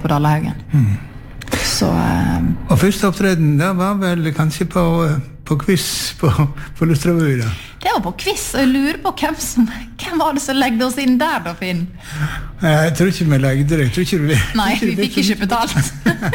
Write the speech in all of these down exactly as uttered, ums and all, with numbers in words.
på Dalahaugen. Mm. Så... Eh, og første opptreden, det var vel kanskje på, på quiz på, på Lustrabu, da? Det var på quiz, og jeg lurer på hvem som... Hvem var det som legde oss inn der, da, Finn? Jeg tror ikke vi legde det. Jeg tror ikke det ble... Nei, vi fikk ikke betalt.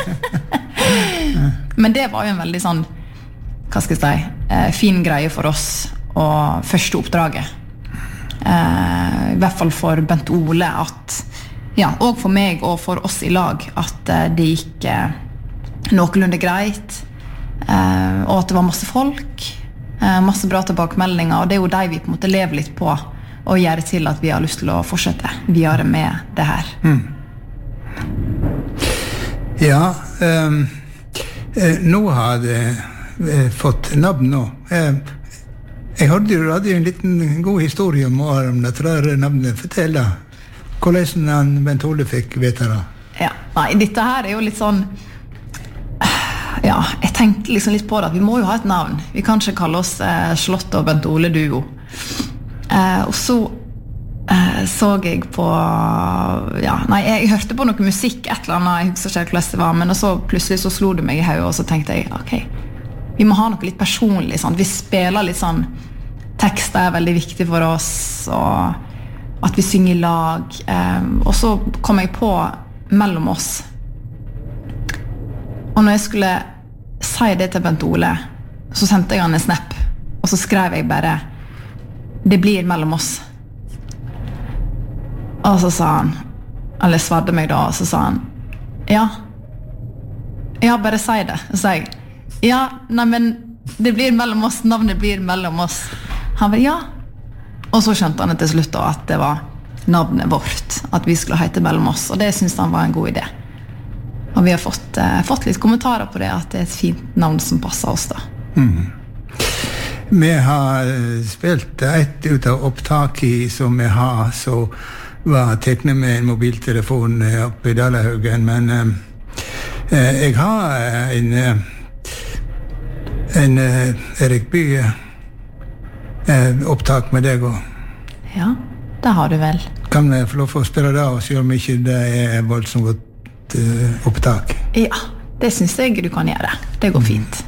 Men det var jo en veldig sånn, hva skal jeg si, eh, fin greie for oss, og første oppdraget. Eh, I hvert fall for Bent Ole, at... Ja, og for meg og for oss i lag, at eh, det gikk eh, noenlunde greit, eh, og at det var masse folk, eh, masse bra tilbakemeldinger, og det er jo de vi på en måte lever litt på, og gjør til at vi har lyst til å fortsette videre med det her. Mm. Ja, um, eh, nå har det eh, fått navn nå. Eh, jeg hørte jo hadde en liten god historie om Aram, det tror jeg navnet forteller. Hvordan han Bent Ole fikk vite det? Ja, nei, dette her er jo litt sånn... Ja, jeg tenkte liksom litt på det, at vi må jo ha et navn. Vi kan ikke kalle oss eh, Slott og Bent Ole duo. Eh, og så eh, så jeg på... Ja, nei, jeg hørte på noe musikk, et eller annet, jeg husker ikke hvordan det var, men så plutselig så slo det meg i hodet, og så tenkte jeg, ok, vi må ha noe litt personlig, sånn. Vi spiller litt sånn... Tekster er veldig viktig for oss, og... at vi synger i lag, um, og så kom jeg på mellom oss. Og når jeg skulle si det til Bent Ole, så sendte jeg han en snap, og så skrev jeg bare, det blir mellom oss. Og så sa han, eller svarte meg da, og så sa han, ja, ja, bare si det. Så sa jeg, ja, nei, men det blir mellom oss, navnet blir mellom oss. Han var, ja. Og så skjønte han til slutt da, at det var navnet vårt, at vi skulle hete mellom oss, og det synes han var en god idé. Og vi har fått, eh, fått litt kommentarer på det, at det er et fint navn som passer oss da. Mm. Vi har spilt et ut av opptaket som vi har, så var teknet med en mobiltelefon oppe i Dalahaugen, men eh, jeg har en, en Erik Bye eh, opptak med deg også. Ja, det har du vel. Kan vi få lov å spille det av, selv om ikke det er voldsomt godt uh, opptak? Ja, det synes jeg du kan gjøre. Det går fint.